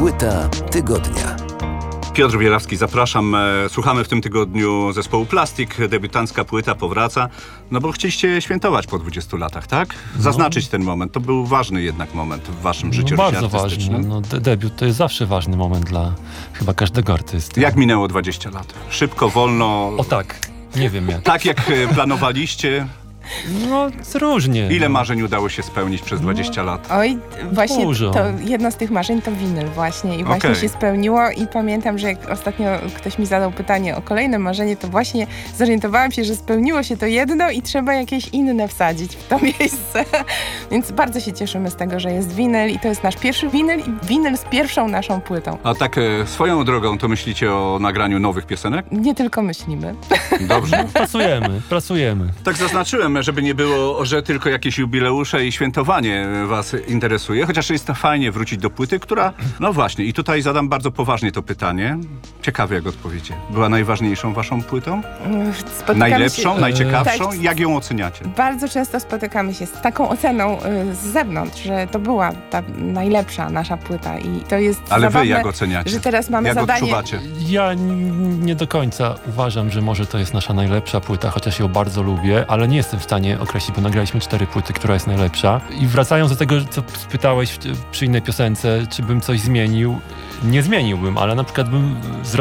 Płyta tygodnia. Piotr Bielawski, zapraszam. Słuchamy w tym tygodniu zespołu Plastik. Debiutancka płyta powraca. No bo chcieliście świętować po 20 latach, tak? Zaznaczyć ten moment. To był ważny jednak moment w waszym życiu bardzo ważny. Debiut to jest zawsze ważny moment dla chyba każdego artysty. Jak minęło 20 lat? Szybko, wolno? O tak, nie wiem jak. Tak jak planowaliście? No, różnie. Ile marzeń udało się spełnić przez 20 lat? Oj, właśnie Dużo. to jedno z tych marzeń to winyl właśnie i właśnie się spełniło i pamiętam, że jak ostatnio ktoś mi zadał pytanie o kolejne marzenie, to właśnie zorientowałam się, że spełniło się to jedno i trzeba jakieś inne wsadzić w to miejsce. Więc bardzo się cieszymy z tego, że jest winyl i to jest nasz pierwszy winyl i winyl z pierwszą naszą płytą. A tak swoją drogą to myślicie o nagraniu nowych piosenek? Nie tylko myślimy. Dobrze. Pracujemy. Tak zaznaczyłem, żeby nie było, że tylko jakieś jubileusze i świętowanie was interesuje, chociaż jest to fajnie wrócić do płyty, która, no właśnie, i tutaj zadam bardzo poważnie to pytanie. Ciekawe jak odpowiecie. Była najważniejszą waszą płytą? Najlepszą, najciekawszą? Tak. Jak ją oceniacie? Bardzo często spotykamy się z taką oceną z zewnątrz, że to była ta najlepsza nasza płyta i to jest Ale zabawne, wy jak oceniacie? że teraz mamy jak zadanie. Odczuwacie? Ja nie do końca uważam, że może to jest nasza najlepsza płyta, chociaż ją bardzo lubię, ale nie jestem w stanie określić, bo nagraliśmy 4 płyty, która jest najlepsza. I wracając do tego, co spytałeś przy innej piosence, czy bym coś zmienił, nie zmieniłbym, ale na przykład bym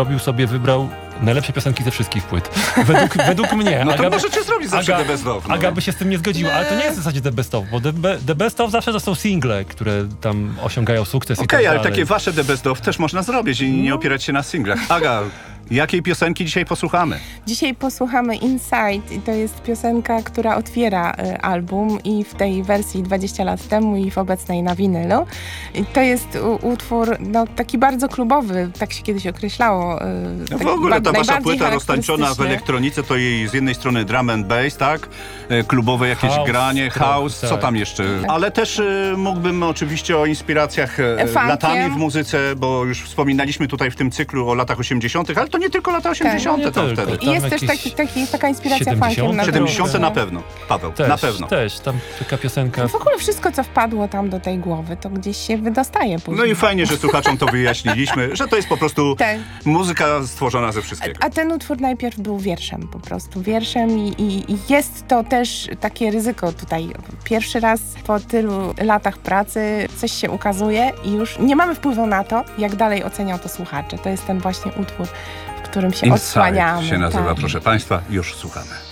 wybrał najlepsze piosenki ze wszystkich płyt. Według mnie. No to możecie zrobić zawsze The Best Of. No. Aga by się z tym nie zgodziła, ale to nie jest w zasadzie The Best Of, bo The Best Of zawsze to są single, które tam osiągają sukces i tak dalej. Ale takie wasze The Best Of też można zrobić i nie opierać się na singlach. Aga, jakiej piosenki dzisiaj posłuchamy? Dzisiaj posłuchamy Inside i to jest piosenka, która otwiera album i w tej wersji 20 lat temu i w obecnej na winylu. I to jest utwór taki bardzo klubowy, tak się kiedyś określało. W ogóle ta wasza płyta roztańczona w elektronice to jej z jednej strony drum and bass, tak? Klubowe jakieś granie, house, co tam jeszcze? Ale też mógłbym oczywiście o inspiracjach latami w muzyce, bo już wspominaliśmy tutaj w tym cyklu o latach 80., ale to nie tylko lata 80. tam wtedy. I jest też taka inspiracja funkiem. 70. na pewno. Paweł, na pewno. Też, tam taka piosenka. W ogóle wszystko, co wpadło tam do tej głowy, to gdzieś się wydostaje później. No i fajnie, że słuchaczom to wyjaśniliśmy, że to jest po prostu muzyka stworzona ze wszystkiego. A ten utwór najpierw był wierszem, po prostu wierszem i jest to też takie ryzyko tutaj. Pierwszy raz po tylu latach pracy coś się ukazuje i już nie mamy wpływu na to, jak dalej ocenią to słuchacze. To jest ten właśnie utwór, w którym się odsłaniamy. Inside się nazywa, proszę państwa, już słuchamy.